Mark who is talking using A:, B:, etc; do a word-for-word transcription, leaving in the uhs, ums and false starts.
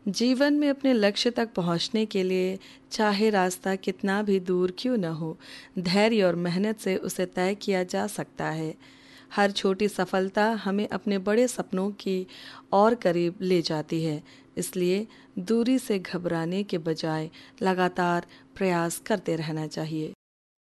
A: जीवन में अपने लक्ष्य तक पहुंचने के लिए चाहे रास्ता कितना भी दूर क्यों न हो, धैर्य और मेहनत से उसे तय किया जा सकता है। हर छोटी सफलता हमें अपने बड़े सपनों की और करीब ले जाती है। इसलिए दूरी से घबराने के बजाय लगातार प्रयास करते रहना चाहिए।